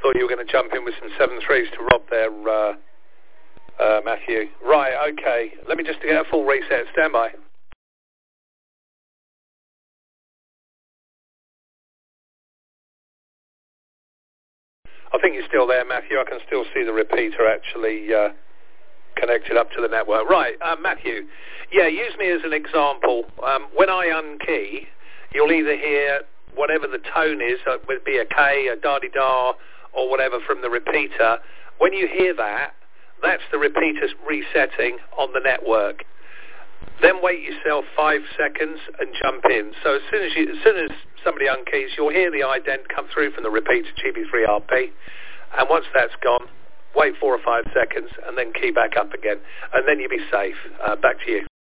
thought you were going to jump in with some 7.3s to Rob there, Matthew. Right, okay. Let me just get a full reset. Stand by. I think you're still there, Matthew. I can still see the repeater actually connected up to the network. Right, Matthew. Yeah, use me as an example. When I unkey, you'll either hear whatever the tone is, it would be a K, a da-de-da, or whatever from the repeater. When you hear that, that's the repeater resetting on the network. Then wait yourself 5 seconds and jump in. So as soon as somebody unkeys, you'll hear the ident come through from the repeater GB3RP, and once that's gone, wait 4 or 5 seconds and then key back up again, and then you'll be safe. Back to you.